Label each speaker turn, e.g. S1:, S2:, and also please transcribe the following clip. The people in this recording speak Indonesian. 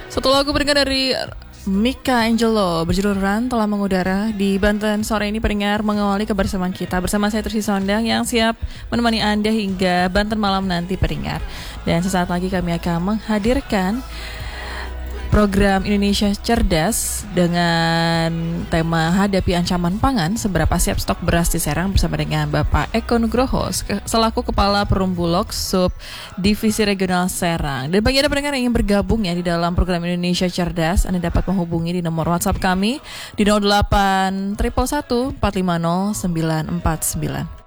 S1: Satu lagu beringat dari Mika Angelo berjudul Run telah mengudara di Banten sore ini. Pendengar mengawali kebersamaan kita bersama saya Trisi Sondang yang siap menemani Anda hingga Banten malam nanti pendengar. Dan sesaat lagi kami akan menghadirkan program Indonesia Cerdas dengan tema hadapi ancaman pangan, seberapa siap stok beras di Serang bersama dengan Bapak Eko Nugroho selaku Kepala Perum Bulog Sub Divisi Regional Serang. Dan bagi Anda pendengar yang ingin bergabung ya di dalam program Indonesia Cerdas, Anda dapat menghubungi di nomor WhatsApp kami di 08 111 450 949.